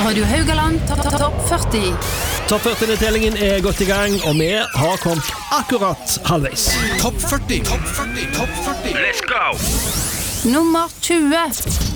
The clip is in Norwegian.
Radio Haugaland Topp 40. Topp 40-tellingen er godt i gang, og vi har kommet akkurat halvveis. Topp 40. Nummer 20.